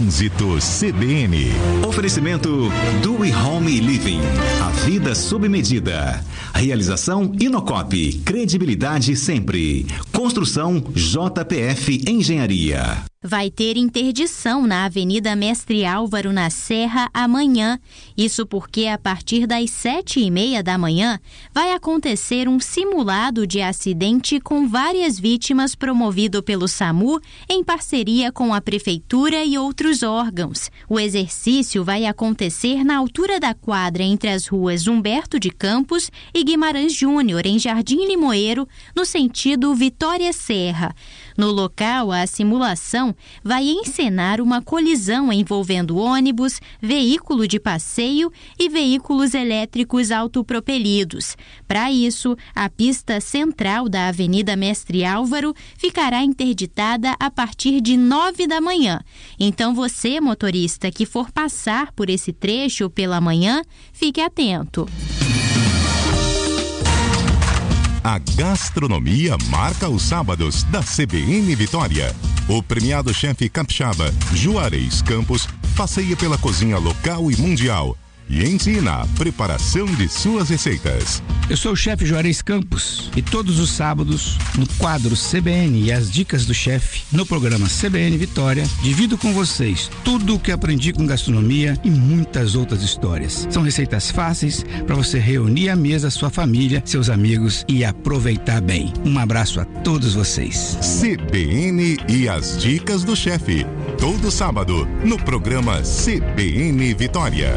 Trânsito CBN. Oferecimento do Home Living. A vida sob medida. Realização Inocop. Credibilidade sempre. Construção JPF Engenharia. Vai ter interdição na Avenida Mestre Álvaro, na Serra, amanhã. Isso porque, a partir das 7h30 da manhã, vai acontecer um simulado de acidente com várias vítimas promovido pelo SAMU em parceria com a Prefeitura e outros órgãos. O exercício vai acontecer na altura da quadra entre as ruas Humberto de Campos e Guimarães Júnior, em Jardim Limoeiro, no sentido Vitória-Serra. No local, a simulação vai encenar uma colisão envolvendo ônibus, veículo de passeio e veículos elétricos autopropelidos. Para isso, a pista central da Avenida Mestre Álvaro ficará interditada a partir de 9 da manhã. Então você, motorista, que for passar por esse trecho pela manhã, fique atento. A gastronomia marca os sábados da CBN Vitória. O premiado chefe capixaba Juarez Campos passeia pela cozinha local e mundial e ensina a preparação de suas receitas. Eu sou o chefe Juarez Campos e todos os sábados, no quadro CBN e as dicas do chefe, no programa CBN Vitória, divido com vocês tudo o que aprendi com gastronomia e muitas outras histórias. São receitas fáceis para você reunir à mesa sua família, seus amigos e aproveitar bem. Um abraço a todos vocês. CBN e as dicas do chefe, todo sábado, no programa CBN Vitória.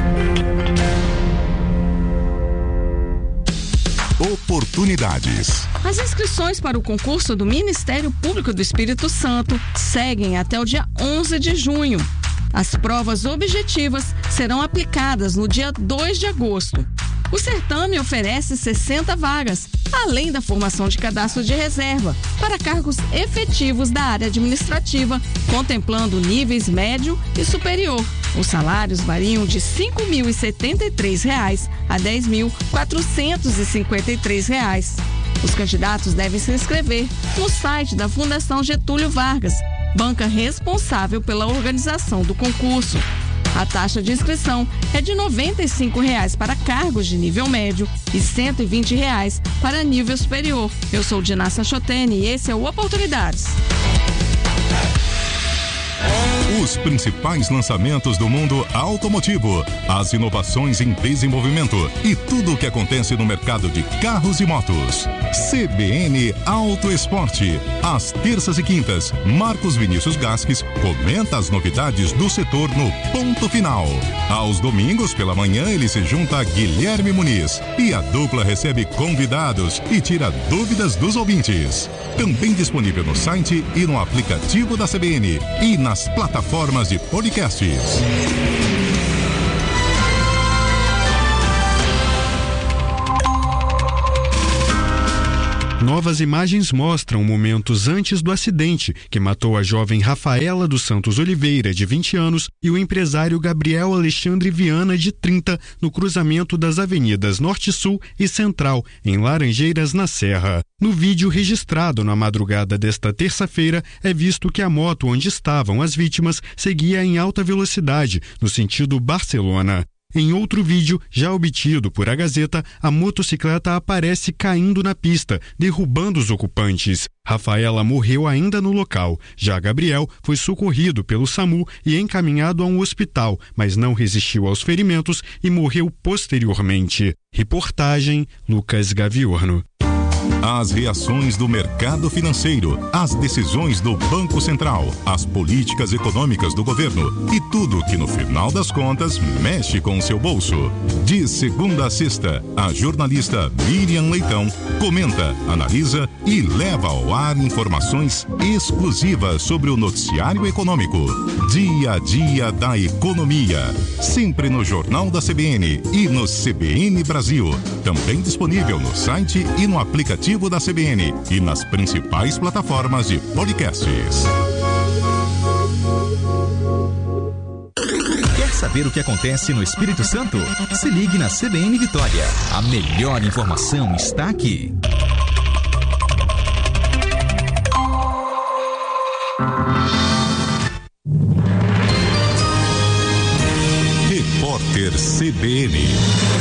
Oportunidades. As inscrições para o concurso do Ministério Público do Espírito Santo seguem até o dia 11 de junho. As provas objetivas serão aplicadas no dia 2 de agosto. O certame oferece 60 vagas, além da formação de cadastro de reserva, para cargos efetivos da área administrativa, contemplando níveis médio e superior. Os salários variam de R$ 5.073 a R$ 10.453. Os candidatos devem se inscrever no site da Fundação Getúlio Vargas, banca responsável pela organização do concurso. A taxa de inscrição é de R$ 95 para cargos de nível médio e R$ 120 para nível superior. Eu sou Dinassa Chotene e esse é o Oportunidades. Os principais lançamentos do mundo automotivo, as inovações em desenvolvimento e tudo o que acontece no mercado de carros e motos. CBN Auto Esporte. Às terças e quintas, Marcos Vinícius Gasques comenta as novidades do setor no Ponto Final. Aos domingos pela manhã, ele se junta a Guilherme Muniz e a dupla recebe convidados e tira dúvidas dos ouvintes. Também disponível no site e no aplicativo da CBN e nas plataformas de podcasts. Novas imagens mostram momentos antes do acidente que matou a jovem Rafaela dos Santos Oliveira, de 20 anos, e o empresário Gabriel Alexandre Viana, de 30, no cruzamento das avenidas Norte Sul e Central, em Laranjeiras, na Serra. No vídeo registrado na madrugada desta terça-feira, é visto que a moto onde estavam as vítimas seguia em alta velocidade, no sentido Barcelona. Em outro vídeo, já obtido por a Gazeta, a motocicleta aparece caindo na pista, derrubando os ocupantes. Rafaela morreu ainda no local. Já Gabriel foi socorrido pelo SAMU e encaminhado a um hospital, mas não resistiu aos ferimentos e morreu posteriormente. Reportagem Lucas Gaviorno. As reações do mercado financeiro, as decisões do Banco Central, as políticas econômicas do governo e tudo que no final das contas mexe com o seu bolso. De segunda a sexta, a jornalista Miriam Leitão comenta, analisa e leva ao ar informações exclusivas sobre o noticiário econômico. Dia a dia da economia, sempre no Jornal da CBN e no CBN Brasil. Também disponível no site e no aplicativo da CBN e nas principais plataformas de podcasts. Quer saber o que acontece no Espírito Santo? Se ligue na CBN Vitória. A melhor informação está aqui. Repórter CBN.